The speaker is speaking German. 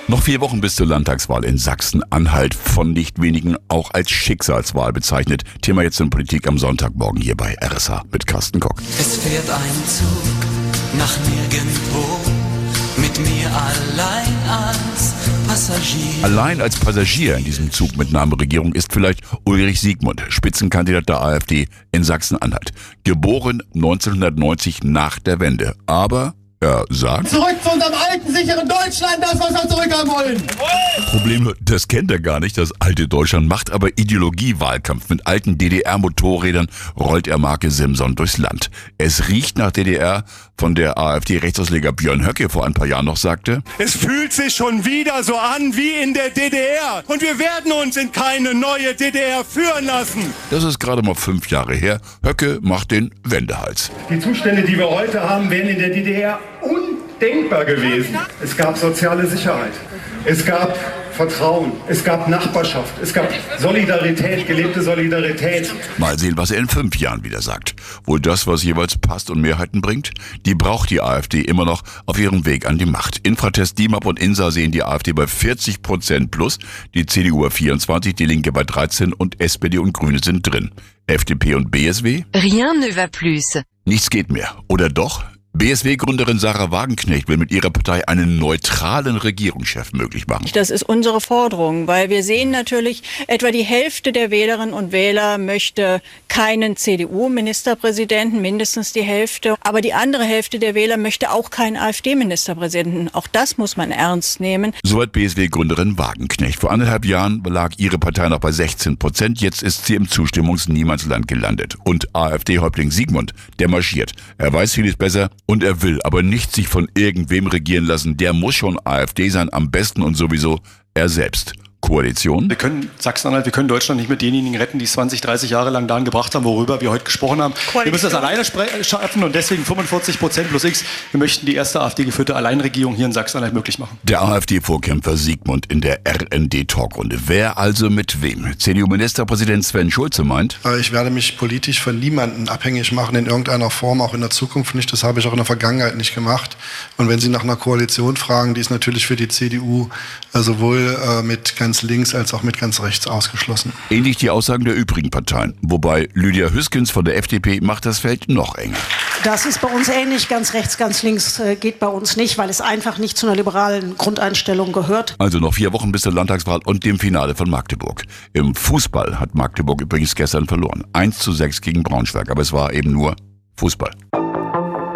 Noch 4 Wochen bis zur Landtagswahl in Sachsen-Anhalt, von nicht wenigen auch als Schicksalswahl bezeichnet. Thema jetzt in Politik am Sonntagmorgen hier bei RSH mit Carsten Kock. Es fährt ein Zug nach nirgendwo, mit mir allein als Passagier. Allein als Passagier in diesem Zug mit Namen Regierung ist vielleicht Ulrich Siegmund, Spitzenkandidat der AfD in Sachsen-Anhalt. Geboren 1990 nach der Wende, aber er sagt: Zurück zu unserem alten, sicheren Deutschland, das, was wir zurückhaben wollen. Problem, das kennt er gar nicht, das alte Deutschland, macht aber Ideologiewahlkampf. Mit alten DDR-Motorrädern rollt er Marke Simson durchs Land. Es riecht nach DDR, von der AfD-Rechtsausleger Björn Höcke vor ein paar Jahren noch sagte: Es fühlt sich schon wieder so an wie in der DDR und wir werden uns in keine neue DDR führen lassen. Das ist gerade mal 5 Jahre her. Höcke macht den Wendehals. Die Zustände, die wir heute haben, wären in der DDR undenkbar gewesen. Es gab soziale Sicherheit, es gab Vertrauen, es gab Nachbarschaft, es gab Solidarität, gelebte Solidarität. Mal sehen, was er in 5 Jahren wieder sagt. Wohl das, was jeweils passt und Mehrheiten bringt? Die braucht die AfD immer noch auf ihrem Weg an die Macht. Infratest, DIMAP und INSA sehen die AfD bei 40% plus, die CDU bei 24%, die Linke bei 13% und SPD und Grüne sind drin. FDP und BSW? Rien ne va plus. Nichts geht mehr. Oder doch? BSW-Gründerin Sarah Wagenknecht will mit ihrer Partei einen neutralen Regierungschef möglich machen. Das ist unsere Forderung, weil wir sehen natürlich, etwa die Hälfte der Wählerinnen und Wähler möchte keinen CDU-Ministerpräsidenten, mindestens die Hälfte. Aber die andere Hälfte der Wähler möchte auch keinen AfD-Ministerpräsidenten. Auch das muss man ernst nehmen. Soweit BSW-Gründerin Wagenknecht. Vor 1,5 Jahren lag ihre Partei noch bei 16%. Jetzt ist sie im Zustimmungs-Niemandsland gelandet. Und AfD-Häuptling Siegmund, der marschiert. Er weiß vieles besser. Und er will aber nicht sich von irgendwem regieren lassen. Der muss schon AfD sein, am besten und sowieso er selbst. Koalition? Wir können Sachsen-Anhalt, wir können Deutschland nicht mit denjenigen retten, die es 20, 30 Jahre lang daran gebracht haben, worüber wir heute gesprochen haben. Wir müssen das alleine schaffen und deswegen 45% plus X. Wir möchten die erste AfD-geführte Alleinregierung hier in Sachsen-Anhalt möglich machen. Der AfD-Vorkämpfer Siegmund in der RND-Talkrunde. Wer also mit wem? CDU-Ministerpräsident Sven Schulze meint: Ich werde mich politisch von niemandem abhängig machen, in irgendeiner Form, auch in der Zukunft nicht. Das habe ich auch in der Vergangenheit nicht gemacht. Und wenn Sie nach einer Koalition fragen, die ist natürlich für die CDU sowohl mit ganz links als auch mit ganz rechts ausgeschlossen. Ähnlich die Aussagen der übrigen Parteien. Wobei Lydia Hüskens von der FDP macht das Feld noch enger. Das ist bei uns ähnlich. Ganz rechts, ganz links geht bei uns nicht, weil es einfach nicht zu einer liberalen Grundeinstellung gehört. Also noch 4 Wochen bis zur Landtagswahl und dem Finale von Magdeburg. Im Fußball hat Magdeburg übrigens gestern verloren. 1:6 gegen Braunschweig. Aber es war eben nur Fußball.